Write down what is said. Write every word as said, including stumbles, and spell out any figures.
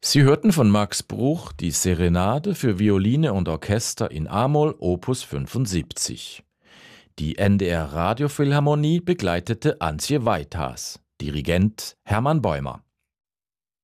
Sie hörten von Max Bruch die Serenade für Violine und Orchester in a-Moll Opus fünfundsiebzig. Die N D R Radiophilharmonie begleitete Antje Weithas, Dirigent Hermann Bäumer.